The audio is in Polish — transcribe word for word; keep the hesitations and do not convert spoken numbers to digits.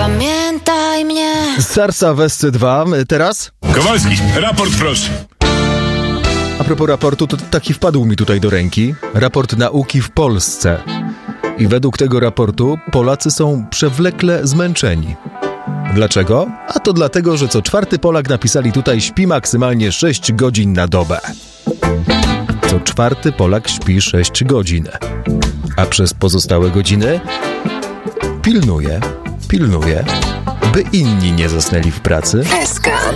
Zapamiętaj mnie. Sarsa w S C dwa. Teraz? Kowalski, raport proszę. A propos raportu, to taki wpadł mi tutaj do ręki. Raport nauki w Polsce. I według tego raportu Polacy są przewlekle zmęczeni. Dlaczego? A to dlatego, że co czwarty Polak, napisali tutaj, śpi maksymalnie sześć godzin na dobę. Co czwarty Polak śpi sześć godzin. A przez pozostałe godziny pilnuje, pilnuje, by inni nie zasnęli w pracy. S K.